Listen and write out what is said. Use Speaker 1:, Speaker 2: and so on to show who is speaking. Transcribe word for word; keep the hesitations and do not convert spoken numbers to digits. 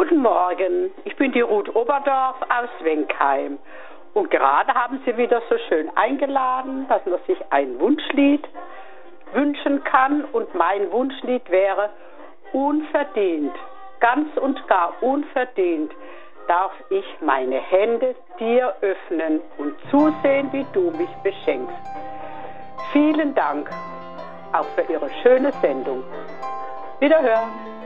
Speaker 1: Guten Morgen, ich bin die Ruth Oberdorf aus Wenkheim und gerade haben Sie wieder so schön eingeladen, dass man sich ein Wunschlied wünschen kann und mein Wunschlied wäre unverdient, ganz und gar unverdient darf ich meine Hände dir öffnen und zusehen, wie du mich beschenkst. Vielen Dank auch für Ihre schöne Sendung. Wiederhören.